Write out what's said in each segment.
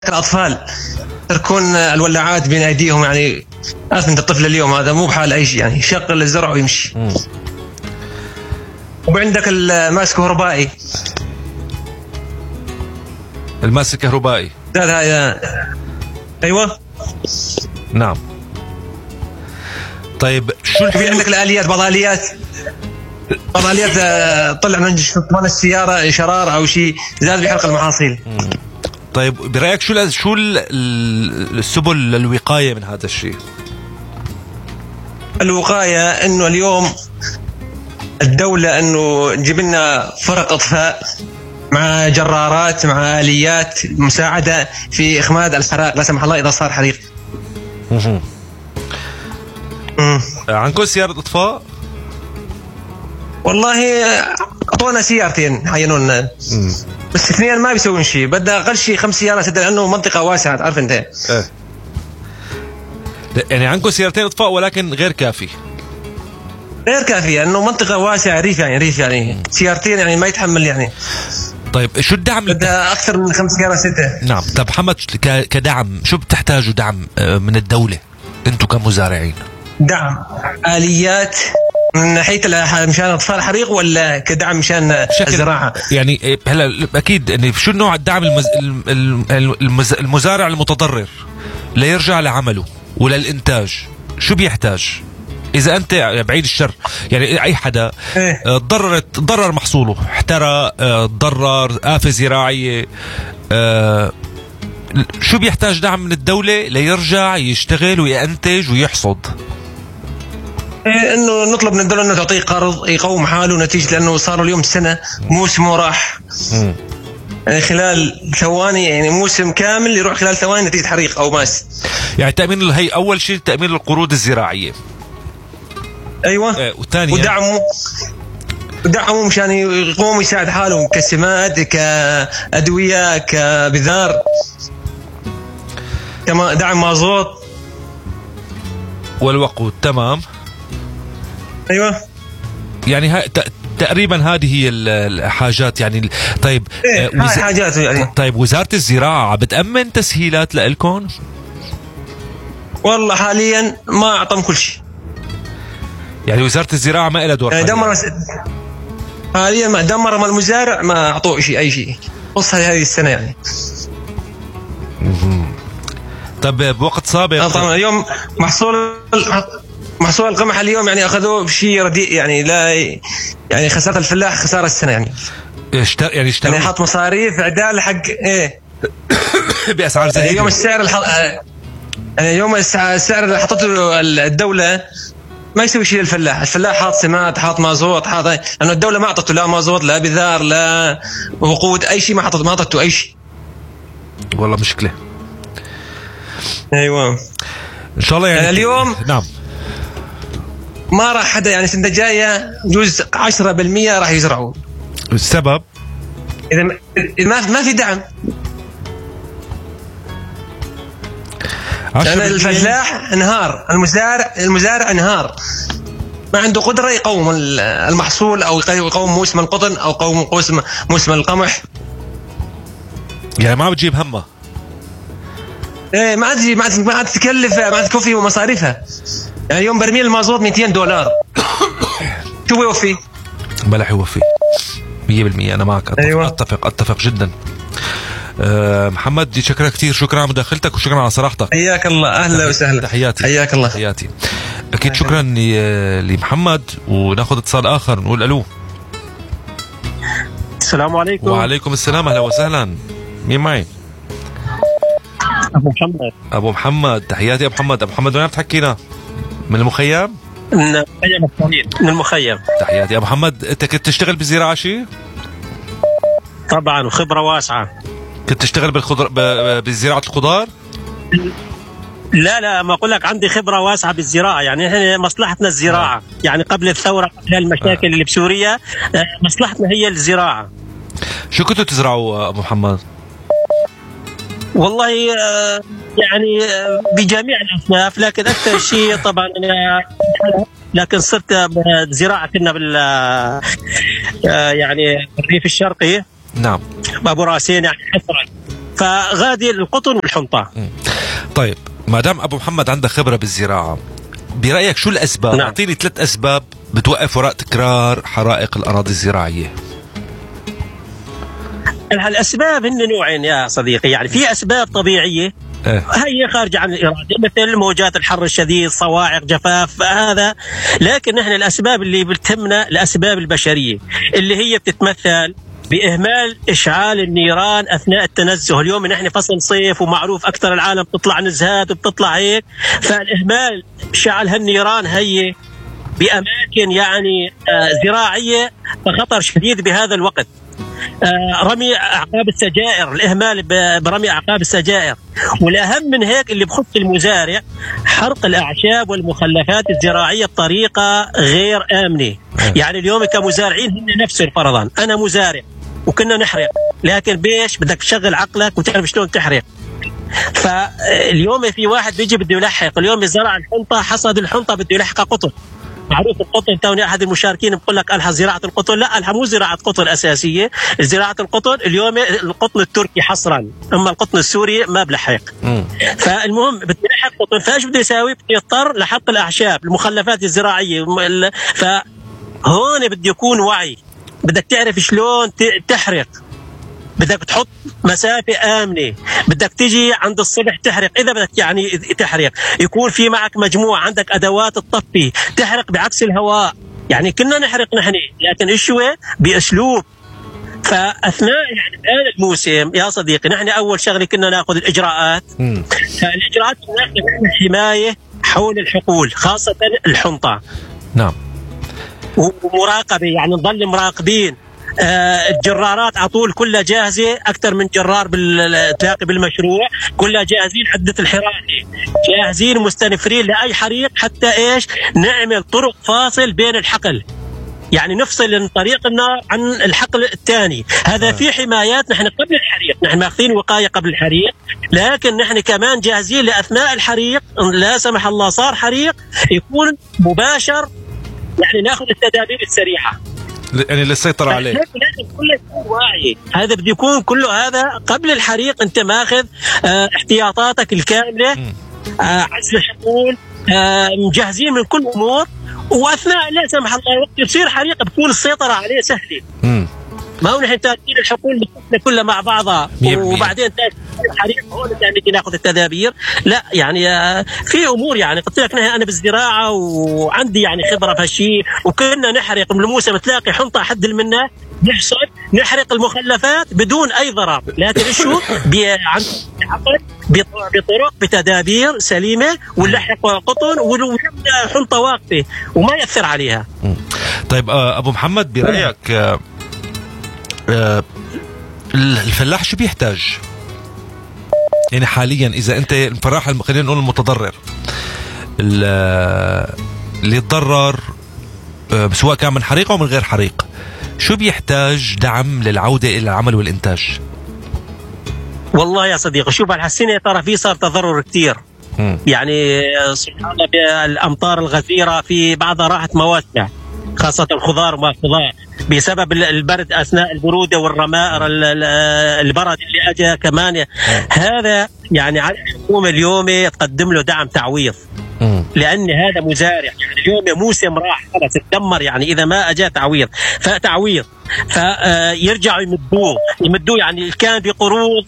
الأطفال تركون الولاعات بين أيديهم، يعني عارف أنت الطفل اليوم هذا مو بحال أي شيء، يعني يشغل الزرع ويمشي. وعندك الماس كهربائي، الماس الكهربائي هذا أيوة نعم. طيب شو في عندك الآليات، بعض آليات طلع من شطمان السيارة شرار أو شيء زاد بحرق المحاصيل. طيب برأيك شو السبل للوقاية من هذا الشيء؟ الوقاية إنه اليوم الدولة إنه تجيب لنا فرق إطفاء مع جرارات مع آليات مساعدة في إخماد الحرائق لا سمح الله إذا صار حريق. عندكم سيارة إطفاء؟ والله أعطونا سيارتين عينونا بس اثنين ما بيسوون شيء، بدها أقل شيء 5 سيارات لأنه منطقة واسعة تعرف أنت. يعني عندكم سيارتين إطفاء ولكن غير كافي. غير كافي لأنه منطقة واسعة، ريف يعني سيارتين يعني ما يتحمل يعني. طيب شو الدعم؟ بدها أكثر من 5 سيارات 6. نعم. طب محمد كدعم شو بتحتاجوا دعم من الدولة أنتم كمزارعين؟ دعم آليات من ناحية مشان أطفال الحريق ولا كدعم مشان الزراعة؟ يعني هلا أكيد يعني شو نوع الدعم المزارع المتضرر ليرجع لعمله وللإنتاج شو بيحتاج؟ إذا أنت بعيد الشر يعني أي حدا ضرر محصوله، احترى، ضرر، آفة زراعية، شو بيحتاج دعم من الدولة ليرجع يشتغل وينتج ويحصد؟ انه نطلب من الدولة انه تعطيه قرض يقوم حاله نتيجة لانه صاروا اليوم سنة موسمه راح يعني خلال ثواني، يعني موسم كامل يروح خلال ثواني نتيجة حريق او ماس. يعني تأمين هي اول شيء تأمين القروض الزراعية. ايوه. وثانيا ودعمه مشان يقوم يساعد حاله كسماد كأدوية كبذار كما دعم مازوت والوقود. تمام. ايوه يعني تقريبا هذه هي الحاجات يعني. طيب حاجات يعني. طيب وزارة الزراعة بتأمن تسهيلات لإلكم؟ والله حاليا ما أعطم كل شيء. يعني وزارة الزراعة ما إلها دور حاليا ما دمر المزارع ما أعطوه شيء أي شيء خصوصا هذه السنة يعني. طب بوقت سابق طبعا اليوم محصول القمح اليوم يعني أخذوه بشيء رديء يعني لا يعني خسارة الفلاح خسارة السنة يعني. يعني حط مصاريف عدال حق بأسعار زي اليوم السعر يعني اليوم السعر اللي حطته الدولة ما يسوي شيء للفلاح. الفلاح حاط سماد حاط مازوت حاط لأنه الدولة ما أعطته لا مازوت لا بذار لا وقود أي شيء، ما أعطته أي شيء. والله مشكلة. أيوة إن شاء الله يعني اليوم نعم ما راح حدا يعني السنة الجاية جزء 10% راح يزرعوا. السبب إذا ما في دعم يعني الفلاح انهار، المزارع انهار، ما عنده قدرة يقوم المحصول أو يقوم موسم القطن أو يقوم موسم القمح. يعني ما بتجيب همه. إيه ما عاد تكلف، ما عاد تكفي مصاريفها. يعني يوم برميل المازوت $200 شو يوفي؟ بلا يوفي 100%. أنا معك أيوة. أتفق جدا. محمد شكرا كثير، شكرا على مداخلتك وشكرا على صراحتك. حياك الله، أهلا وسهلا. تحياتي. حياك الله. تحياتي. أكيد شكرا لمحمد. وناخذ اتصال آخر نقول ألو. السلام عليكم. وعليكم السلام، أهلا وسهلا. مين معي؟ أبو محمد. أبو محمد تحياتي. أبو محمد وين بتحكينا؟ من المخيم؟ من المخيم. تحياتي أبو محمد. أنت كنت تشتغل بالزراعة شيء؟ طبعا وخبرة واسعة. كنت تشتغل بزراعة الخضار؟ لا ما أقول لك عندي خبرة واسعة بالزراعة، يعني إحنا مصلحتنا الزراعة. يعني قبل الثورة قبل المشاكل اللي بسوريا مصلحتنا هي الزراعة. شو كنتوا تزرعوا أبو محمد؟ والله يعني بجميع الأصناف، لكن أكثر شيء طبعا لكن صرت زراعة كنا يعني الريف الشرقي. نعم. بابو راسين يعني حصرا فغادي القطن والحنطة. طيب ما دام أبو محمد عندك خبرة بالزراعة، برأيك شو الأسباب؟ نعم. أعطيني 3 أسباب بتوقف وراء تكرار حرائق الأراضي الزراعية. الأسباب هن نوعين يا صديقي، يعني في أسباب طبيعية هي خارجة عن الإرادة، مثل موجات الحر الشديد، صواعق، جفاف، هذا. لكن نحن الأسباب اللي بتهمنا الأسباب البشرية، اللي هي بتتمثل بإهمال إشعال النيران أثناء التنزه. اليوم نحن فصل صيف ومعروف أكثر العالم بتطلع نزهات وبتطلع هيك، فالإهمال شعل هالنيران هي بأماكن يعني زراعية فخطر شديد بهذا الوقت. رمي أعقاب السجائر، الإهمال برمي أعقاب السجائر. والأهم من هيك اللي بخص المزارع، حرق الأعشاب والمخلفات الزراعية بطريقة غير آمنة. يعني اليوم كمزارعين هن نفس فرضا أنا مزارع وكنا نحرق، لكن بيش بدك تشغل عقلك وتعرف شلون تحرق. فاليوم في واحد بيجي بده يلحق، اليوم زرع الحنطة، حصد الحنطة بده يلحق قطن. معروف القطن، توني احد المشاركين بقول لك الحق زراعه القطن، لا الحق مو زراعه قطن اساسيه، زراعه القطن اليوم القطن التركي حصرا، اما القطن السوري ما بلحق. فالمهم بده يلحق قطن، فايش بده يساوي؟ بده يضطر لحق الاعشاب، المخلفات الزراعيه. فهون بده يكون وعي، بدك تعرف شلون تحرق، بدك تحط مسافة آمنة، بدك تجي عند الصبح تحرق، إذا بدك يعني تحرق يكون في معك مجموعة، عندك أدوات الطفي، تحرق بعكس الهواء. يعني كنا نحرق نحن، لكن الشوي بأسلوب. فأثناء يعني الآن الموسم يا صديقي، نحن أول شغلة كنا نأخذ الإجراءات. فالإجراءات نأخذ حماية حول الحقول، خاصة الحنطة. نعم. ومراقبة، يعني نضل مراقبين. الجرارات على طول كلها جاهزة، أكثر من جرار تلاقي بالمشروع، كلها جاهزين، عدة الحراسة جاهزين مستنفرين لأي حريق، حتى إيش نعمل طرق فاصل بين الحقل، يعني نفصل طريق النار عن الحقل الثاني. هذا في حمايات نحن قبل الحريق، نحن ماخذين وقاية قبل الحريق، لكن نحن كمان جاهزين لأثناء الحريق لا سمح الله صار حريق يكون مباشر، يعني ناخذ التدابير السريعة يعني للسيطرة عليه. لازم كله يكون واعي، هذا بده يكون كله هذا قبل الحريق، انت ماخذ احتياطاتك الكاملة، عزل الحقول، مجهزين من كل امور، واثناء لا سمح الله وقت يصير حريق بتكون السيطرة عليه سهلة. ما هو نحن تأكيد الحقول كلها مع بعضها وبعدين الحريق هون نجي ناخذ التدابير، لا يعني في امور، يعني قلت لك انا بالزراعه وعندي يعني خبره بهالشيء، وكنا نحرق من الموسم تلاقي حنطه حد منا نحصد نحرق المخلفات بدون اي ضرر، لكن شو عن بطرق بتدابير سليمه، ونلحق قطن وحنطه واقفه وما ياثر عليها. طيب ابو محمد برايك الفلاح شو بيحتاج؟ يعني حاليا اذا انت الفلاح خلينا نقول المتضرر اللي يتضرر سواء كان من حريق او من غير حريق، شو بيحتاج دعم للعودة الى العمل والانتاج؟ والله يا صديقي شوف هالسنه ترى في صار تضرر كثير، يعني سبحان الله بالامطار الغزيره في بعضها راحت مواسع، خاصه الخضار وما الخضار بسبب البرد اثناء البروده والرماء البرد اللي اجى كمان. هذا يعني على الحكومه اليوم تقدم له دعم تعويض، لان هذا مزارع، يعني اليوم موسم راح خلص تدمر، يعني اذا ما اجى تعويض فتعويض فيرجعوا يمدوه يعني كان بقروض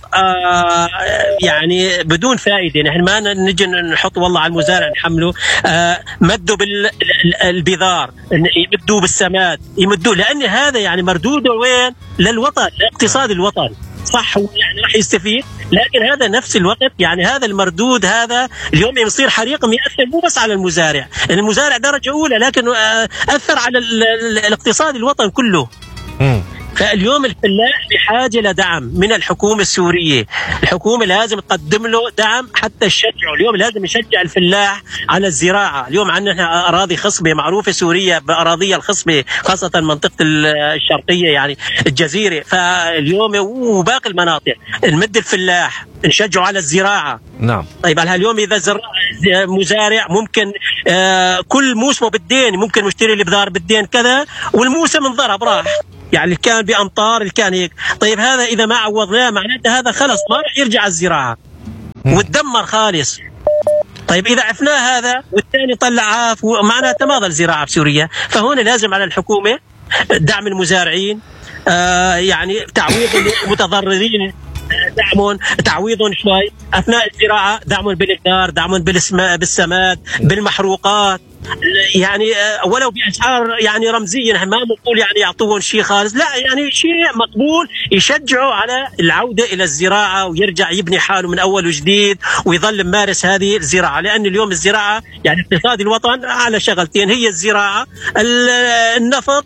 يعني بدون فائده. نحن ما نجي نحط والله على المزارع نحمله، مدوا بالبذار، يمدوا بالسماد، يمدوا، لان هذا يعني مردوده وين؟ للوطن، لاقتصاد الوطن. صح يعني راح يستفيد، لكن هذا نفس الوقت يعني هذا المردود هذا اليوم يصير حريق يأثر مو بس على المزارع، المزارع درجة أولى، لكن أثر على الاقتصاد الوطن كله. فاليوم الفلاح بحاجة لدعم من الحكومة السورية، الحكومة لازم تقدم له دعم حتى تشجعه. اليوم لازم يشجع الفلاح على الزراعة. اليوم عندنا أراضي خصبة معروفة سوريا بأراضيها الخصبة، خاصة منطقة الشرقية يعني الجزيرة، فاليوم وباقي المناطق نمد الفلاح نشجعه على الزراعة. نعم. طيب اليوم إذا مزارع ممكن كل موسمه بالدين، ممكن مشتري البذار بالدين كذا، والموسم انضرب راح، يعني اللي كان بأمطار اللي كان هيك. طيب هذا إذا ما عوضناه معناته هذا خلص ما رح يرجع الزراعة وتدمر خالص. طيب إذا عفناه هذا والثاني طلع عاف معناته ما ظل زراعة بسوريا. فهنا لازم على الحكومة دعم المزارعين، يعني تعويض المتضررين، تعويضهم شوي اثناء الزراعه، دعمهم بالإبدار، دعمهم بالسماد، بالمحروقات، يعني ولو باسعار يعني رمزيه. ما بنقول يعني يعطوهم شيء خالص، لا يعني شيء مقبول يشجعوا على العوده الى الزراعه ويرجع يبني حاله من اول وجديد ويظل ممارس هذه الزراعه. لان اليوم الزراعه يعني اقتصاد الوطن على شغلتين، هي الزراعه، النفط،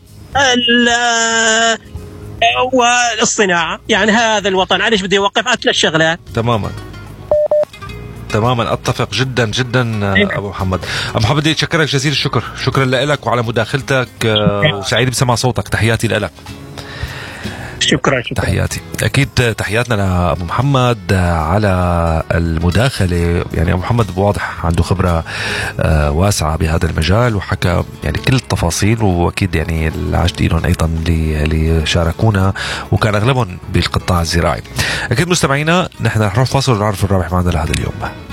والصناعة. يعني هذا الوطن علاش بده يوقف على 3 شغلات. تماما اتفق جدا جدا. ابو محمد بدي اتشكرك جزيل الشكر، شكرا لك وعلى مداخلتك، وسعيد بسمع صوتك. تحياتي لك. شكرا. تحياتي. اكيد تحياتنا لابو محمد على المداخله. يعني ابو محمد واضح عنده خبره واسعه بهذا المجال، وحكى يعني كل التفاصيل، واكيد يعني العاشقين ايضا اللي شاركونا وكان اغلبهم بالقطاع الزراعي. اكيد مستمعينا، نحن رح نروح فاصل ونعرف الرابح معنا لهذا اليوم.